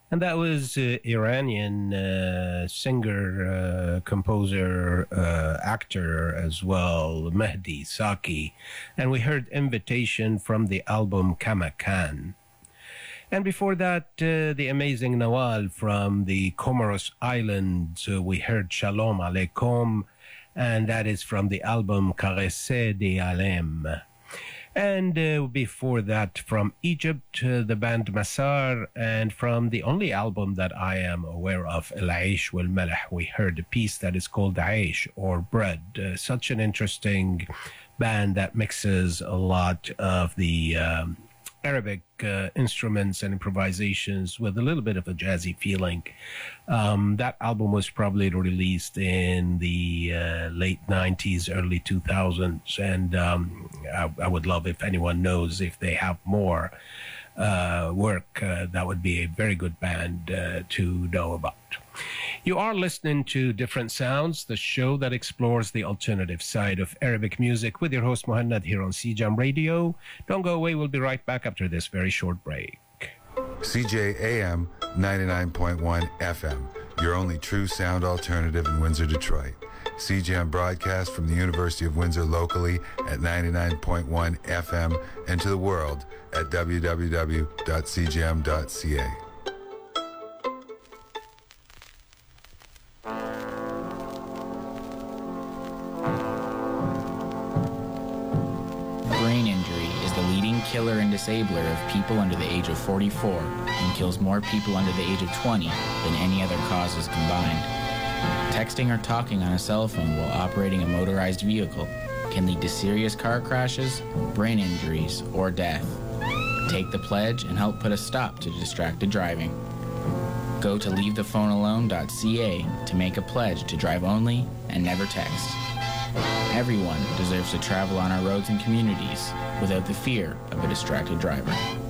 And that was Iranian singer, composer, actor as well, Mehdi Saki. And we heard Invitation from the album Kamakan. And before that, the amazing Nawal from the Comoros Islands. We heard Shalom Aleikum, and that is from the album Caresse de Alem. And before that, from Egypt, the band Masar, and from the only album that I am aware of, El Aish wal Malh, we heard a piece that is called Aish, or Bread. Such an interesting band that mixes a lot of the Arabic instruments and improvisations with a little bit of a jazzy feeling. That album was probably released in the late 90s, early 2000s, and I would love if anyone knows if they have more work. That would be a very good band to know about. You are listening to Different Sounds, the show that explores the alternative side of Arabic music with your host Muhannad here on CJAM Radio. Don't go away, we'll be right back after this very short break. CJAM 99.1 FM, your only true sound alternative in Windsor, Detroit. CJAM broadcast from the University of Windsor locally at 99.1 FM and to the world at www.cjam.ca. Killer and disabler of people under the age of 44 and kills more people under the age of 20 than any other causes combined. Texting or talking on a cell phone while operating a motorized vehicle can lead to serious car crashes, brain injuries, or death. Take the pledge and help put a stop to distracted driving. Go to leavethephonealone.ca to make a pledge to drive only and never text. Everyone deserves to travel on our roads and communities without the fear of a distracted driver.